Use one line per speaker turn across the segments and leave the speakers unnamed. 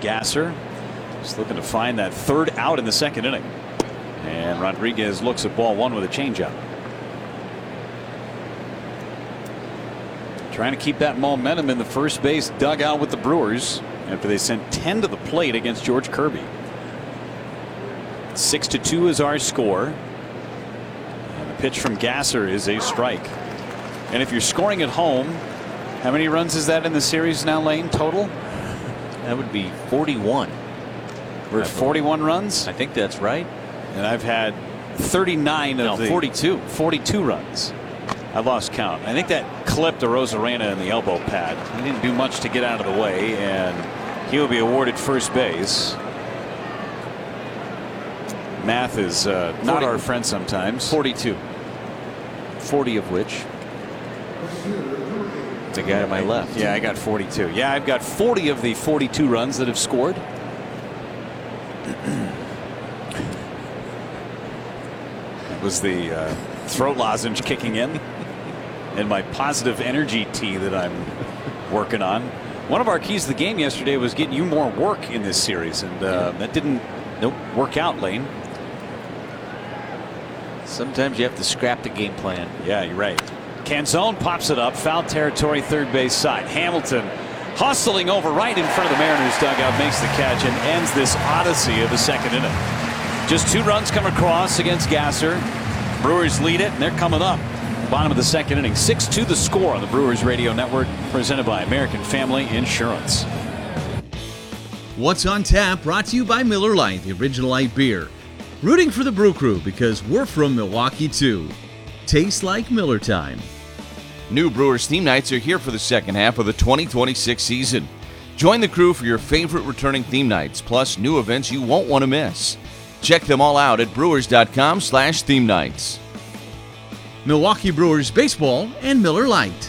Gasser. Just looking to find that third out in the second inning. And Rodriguez looks at ball one with a changeup. Trying to keep that momentum in the first base dugout with the Brewers after they sent 10 to the plate against George Kirby. 6-2 is our score. And the pitch from Gasser is a strike. And if you're scoring at home, how many runs is that in the series now, Lane, total?
That would be 41.
We're at 41 runs?
I think that's right.
And I've had 39 of the 42 runs. I lost count. I think that clipped Arozarena in the elbow pad. He didn't do much to get out of the way, and he will be awarded first base. Math is not our friend sometimes.
42. 40 of which the guy to my left.
Yeah, I got 42. Yeah, I've got 40 of the 42 runs that have scored. That was the throat lozenge kicking in, and my positive energy tea that I'm working on. One of our keys to the game yesterday was getting you more work in this series, and that didn't work out, Lane.
Sometimes you have to scrap the game plan.
Yeah, you're right. Canzone pops it up, foul territory, third base side. Hamilton hustling over right in front of the Mariners dugout, makes the catch and ends this odyssey of the second inning. Just 2 runs come across against Gasser. Brewers lead it, and they're coming up. Bottom of the second inning. 6-2 the score on the Brewers Radio Network, presented by American Family Insurance.
What's on Tap brought to you by Miller Lite, the original light beer. Rooting for the Brew Crew because we're from Milwaukee too. Tastes like Miller time.
New Brewers theme nights are here for the second half of the 2026 season. Join the crew for your favorite returning theme nights, plus new events you won't want to miss. Check them all out at brewers.com/theme nights.
Milwaukee Brewers baseball and Miller Lite.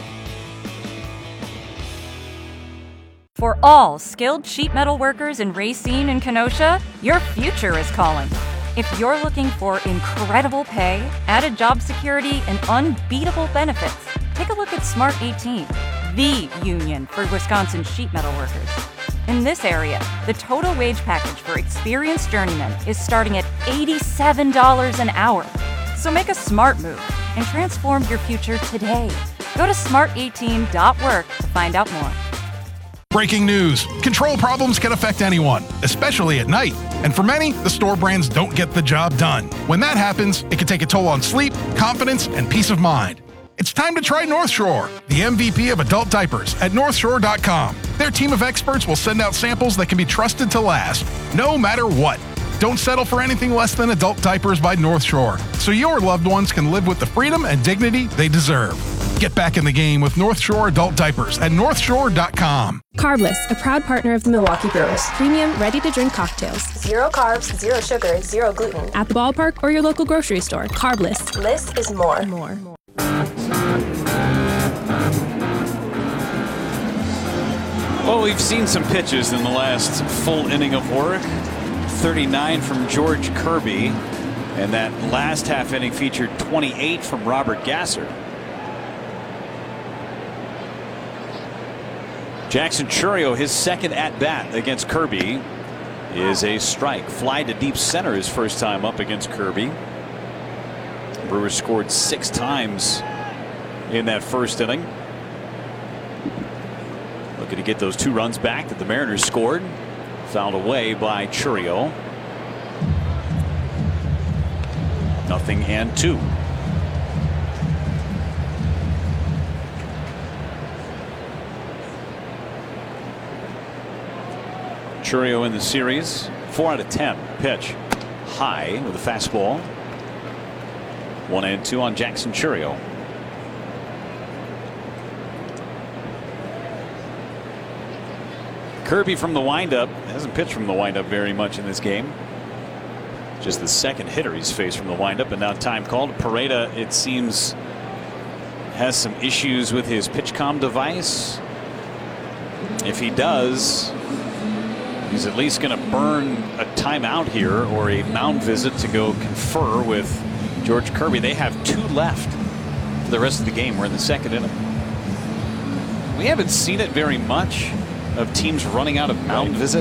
For all skilled sheet metal workers in Racine and Kenosha, your future is calling. If you're looking for incredible pay, added job security, and unbeatable benefits, take a look at Smart 18, the union for Wisconsin sheet metal workers. In this area, the total wage package for experienced journeymen is starting at $87 an hour. So make a smart move and transform your future today. Go to smart18.work to find out more.
Breaking news. Control problems can affect anyone, especially at night. And for many, the store brands don't get the job done. When that happens, it can take a toll on sleep, confidence, and peace of mind. It's time to try North Shore, the MVP of adult diapers at NorthShore.com. Their team of experts will send out samples that can be trusted to last, no matter what. Don't settle for anything less than adult diapers by North Shore, so your loved ones can live with the freedom and dignity they deserve. Get back in the game with North Shore adult diapers at NorthShore.com.
Carbless, a proud partner of the Milwaukee Brewers. Premium, ready-to-drink cocktails.
0 carbs, 0 sugar, 0 gluten.
At the ballpark or your local grocery store. Carbless.
Less is more.
Well, we've seen some pitches in the last full inning of work. 39 from George Kirby, and that last half inning featured 28 from Robert Gasser. Jackson Chourio, his second at bat against Kirby, is a strike. Fly to deep center his first time up against Kirby. Brewers scored 6 times in that first inning. Looking to get those 2 runs back that the Mariners scored. Fouled away by Chourio. 0-2. Chourio in the series, 4 out of 10. Pitch high with a fastball. 1-2 on Jackson Chourio. Kirby from the windup hasn't pitched from the windup very much in this game. Just the second hitter he's faced from the windup, and now time called. Pareda, it seems, has some issues with his PitchCom device. If he does, he's at least going to burn a timeout here or a mound visit to go confer with George Kirby. They have 2 left for the rest of the game. We're in the second inning. We haven't seen it very much of teams running out of mound visits.